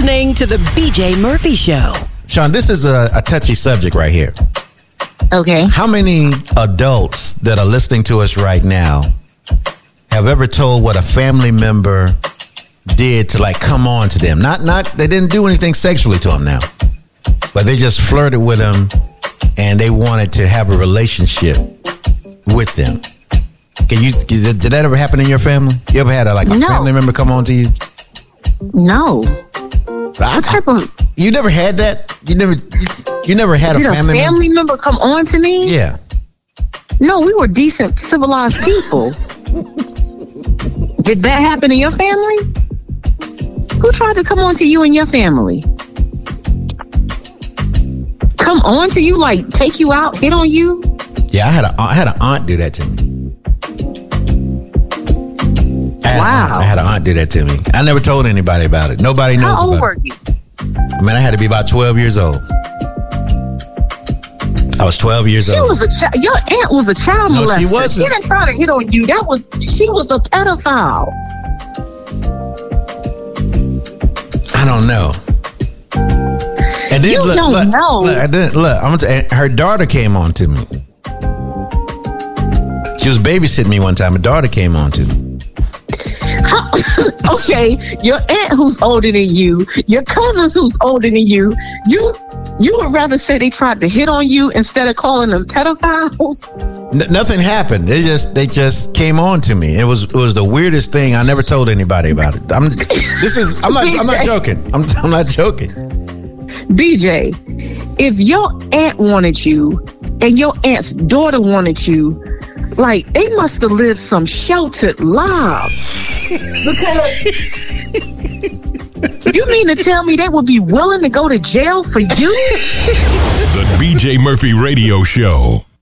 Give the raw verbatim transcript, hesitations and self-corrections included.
listening to the B J Murphy Show. Sean, this is a, a touchy subject right here. Okay. How many adults that are listening to us right now have ever told what a family member did to like come on to them? Not, not, they didn't do anything sexually to them now, but they just flirted with them and they wanted to have a relationship with them. Can you, did, did that ever happen in your family? You ever had a, like a No. family member come on to you? No. I, What type of... You never had that? You never, you, you never had Did a a family, family member come on to me? Yeah. No, we were decent, civilized people. Did that happen in your family? Who tried to come on to you and your family? Come on to you, like take you out, hit on you? Yeah, I had a I had an aunt do that to me. I had Wow. an aunt, I had an aunt do that to me. I never told anybody about it. Nobody knows How old about were it. you? I mean, I had to be about twelve years old. I was twelve years She old. was a child. Your aunt was a child No, she molester. wasn't. She didn't try to hit on you. That was she was a pedophile. I don't know. And then, You look, don't look, know. Look, I didn't, look I'm gonna t- her daughter came on to me. She was babysitting me one time. Her daughter came on to me. How, okay, your aunt who's older than you, your cousins who's older than you, you you would rather say they tried to hit on you instead of calling them pedophiles? N- nothing happened. They just they just came on to me. It was it was the weirdest thing. I never told anybody about it. I'm this is I'm not I'm not joking. I'm I'm not joking. B J, if your aunt wanted you and your aunt's daughter wanted you, like they must have lived some sheltered lives. Because you mean to tell me they would be willing to go to jail for you? The B J Murphy Radio Show.